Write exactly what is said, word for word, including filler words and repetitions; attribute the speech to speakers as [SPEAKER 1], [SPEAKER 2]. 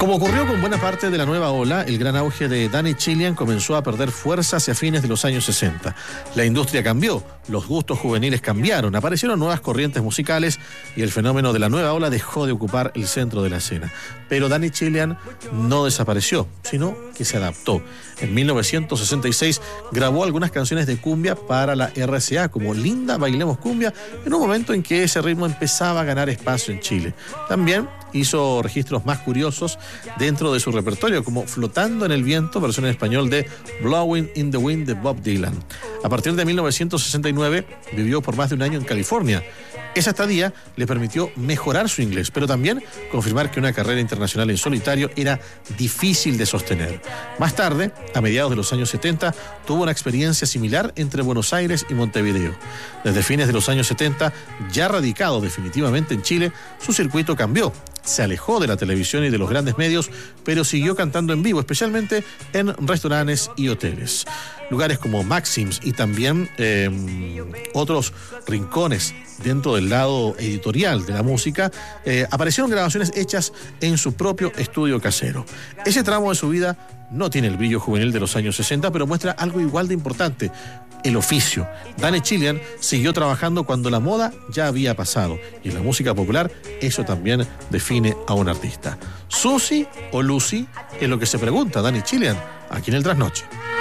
[SPEAKER 1] Como ocurrió con buena parte de la nueva ola, el gran auge de Danny Chilean comenzó a perder fuerza hacia fines de los años sesenta. La industria cambió, los gustos juveniles cambiaron, aparecieron nuevas corrientes musicales y el fenómeno de la nueva ola dejó de ocupar el centro de la escena. Pero Danny Chilean no desapareció, sino que se adaptó. En mil novecientos sesenta y seis grabó algunas canciones de cumbia para la R C A, como Linda, Bailemos Cumbia, en un momento en que ese ritmo empezaba a ganar espacio en Chile. También hizo registros más curiosos dentro de su repertorio, como Flotando en el Viento, versión en español de Blowing in the Wind de Bob Dylan. A partir de mil novecientos sesenta y nueve vivió por más de un año en California. Esa estadía le permitió mejorar su inglés, pero también confirmar que una carrera internacional en solitario era difícil de sostener. Más tarde, a mediados de los años setenta, tuvo una experiencia similar entre Buenos Aires y Montevideo. Desde fines de los años setenta, ya radicado definitivamente en Chile, su circuito cambió. Se alejó de la televisión y de los grandes medios, pero siguió cantando en vivo, especialmente en restaurantes y hoteles. Lugares como Maxims y también eh, otros rincones dentro del lado editorial de la música, eh, aparecieron grabaciones hechas en su propio estudio casero. Ese tramo de su vida no tiene el brillo juvenil de los años sesenta, pero muestra algo igual de importante: el oficio. Danny Chilean siguió trabajando cuando la moda ya había pasado, y en la música popular eso también define a un artista. ¿Susi o Lucy? Es lo que se pregunta Danny Chilean aquí en El Trasnoche.